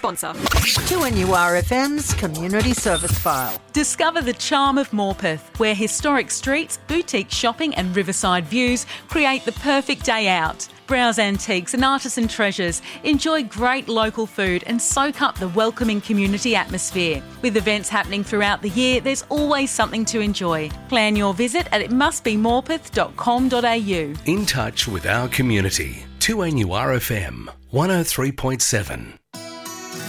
sponsor. 2NURFM's Community Service File. Discover the charm of Morpeth, where historic streets, boutique shopping and riverside views create the perfect day out. Browse antiques and artisan treasures, enjoy great local food and soak up the welcoming community atmosphere. With events happening throughout the year, there's always something to enjoy. Plan your visit at itmustbemorpeth.com.au. In touch with our community. 2NURFM 103.7.